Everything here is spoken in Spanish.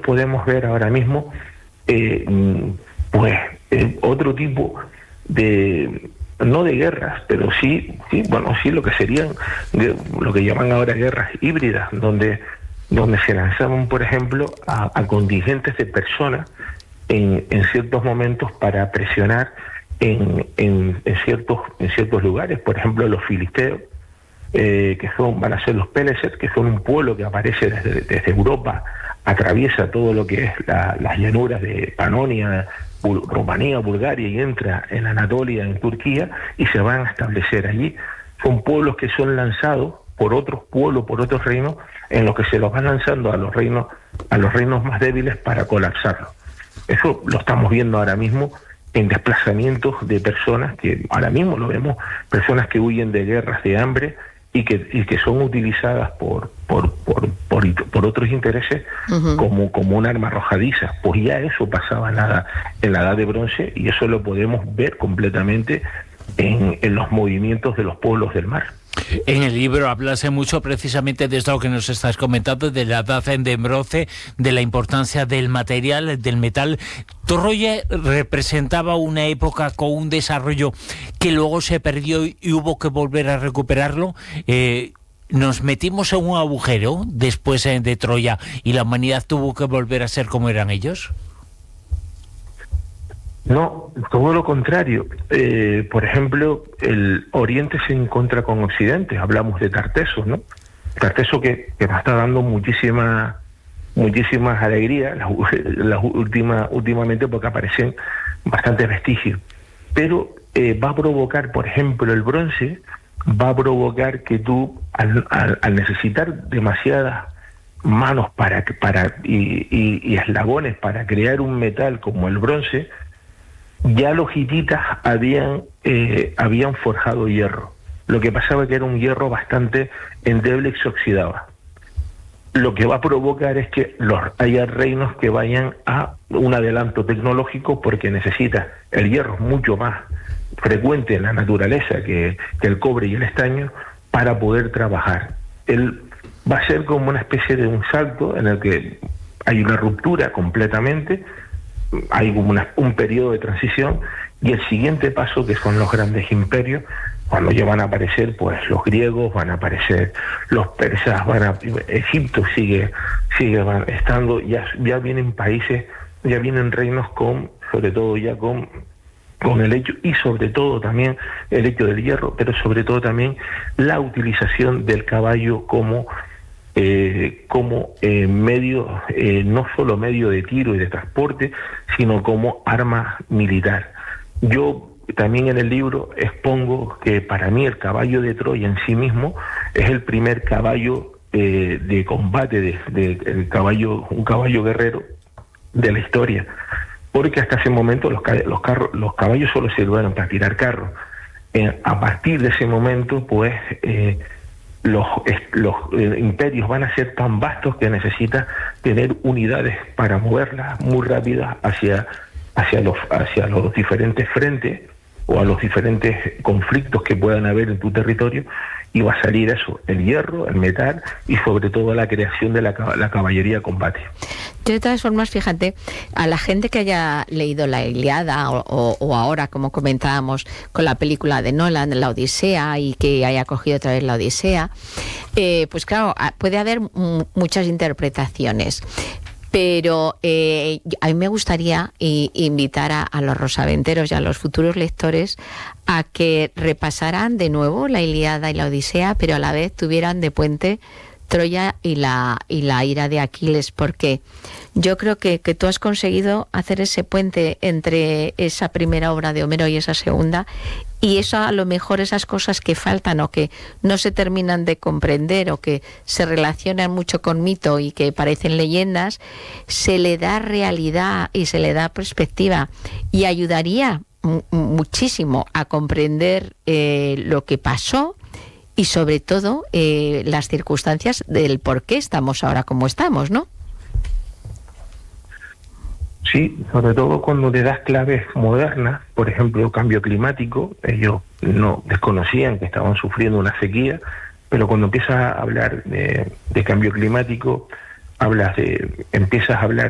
podemos ver ahora mismo otro tipo de, no de guerras, pero sí lo que serían, lo que llaman ahora guerras híbridas, donde se lanzaban, por ejemplo, a contingentes de personas en ciertos momentos para presionar en ciertos lugares. Por ejemplo, los filisteos, van a ser los Pélezes, que son un pueblo que aparece desde Europa, atraviesa todo lo que es las llanuras de Panonia, Rumanía, Bulgaria, y entra en Anatolia, en Turquía, y se van a establecer allí. Son pueblos que son lanzados por otros pueblos, por otros reinos, en los que se los van lanzando a los reinos más débiles para colapsarlos. Eso lo estamos viendo ahora mismo en desplazamientos de personas, que ahora mismo lo vemos, personas que huyen de guerras, de hambre, y que son utilizadas por otros intereses como un arma arrojadiza. Pues ya eso pasaba en la Edad de Bronce, y eso lo podemos ver completamente en los movimientos de los pueblos del mar. En el libro hablase mucho precisamente de esto que nos estás comentando, de la edad de bronce, de la importancia del material, del metal. Troya representaba una época con un desarrollo que luego se perdió y hubo que volver a recuperarlo. Nos metimos en un agujero después de Troya y la humanidad tuvo que volver a ser como eran ellos. No, todo lo contrario. Por ejemplo, el Oriente se encuentra con Occidente. Hablamos de Tartesos, ¿no? Tarteso que nos está dando muchísimas alegrías últimamente, porque aparecen bastantes vestigios. Pero va a provocar, por ejemplo, el bronce, va a provocar que tú, al necesitar demasiadas manos y eslabones para crear un metal como el bronce, ya los hititas habían forjado hierro. Lo que pasaba que era un hierro bastante endeble y se oxidaba. Lo que va a provocar es que haya reinos que vayan a un adelanto tecnológico, porque necesita el hierro mucho más frecuente en la naturaleza que el cobre y el estaño para poder trabajar. Él va a ser como una especie de un salto en el que hay una ruptura completamente, hay como un periodo de transición, y el siguiente paso, que son los grandes imperios, cuando ya van a aparecer pues los griegos, van a aparecer los persas, Egipto sigue estando, ya vienen países, ya vienen reinos sobre todo con el hecho, y sobre todo también el hecho del hierro, pero sobre todo también la utilización del caballo como medio, no solo medio de tiro y de transporte, sino como arma militar. Yo también en el libro expongo que para mí el caballo de Troya en sí mismo es el primer caballo de combate, un caballo guerrero de la historia, porque hasta ese momento los caballos solo sirvieron para tirar carros. A partir de ese momento, pues los imperios van a ser tan vastos que necesita tener unidades para moverlas muy rápidas hacia los diferentes frentes o a los diferentes conflictos que puedan haber en tu territorio, y va a salir eso, el hierro, el metal y sobre todo la creación de la caballería de combate. De todas formas, fíjate, a la gente que haya leído la Ilíada o ahora, como comentábamos, con la película de Nolan, la Odisea, y que haya cogido otra vez la Odisea, pues claro, puede haber muchas interpretaciones. Pero a mí me gustaría invitar a los rosaventeros y a los futuros lectores a que repasaran de nuevo la Ilíada y la Odisea, pero a la vez tuvieran de puente Troya y la ira de Aquiles, porque yo creo que tú has conseguido hacer ese puente entre esa primera obra de Homero y esa segunda, y eso, a lo mejor esas cosas que faltan o que no se terminan de comprender o que se relacionan mucho con mito y que parecen leyendas, se le da realidad y se le da perspectiva, y ayudaría muchísimo a comprender lo que pasó y sobre todo las circunstancias del por qué estamos ahora como estamos, ¿no? Sí, sobre todo cuando le das claves modernas, por ejemplo, cambio climático. Ellos no desconocían que estaban sufriendo una sequía, pero cuando empiezas a hablar de cambio climático, empiezas a hablar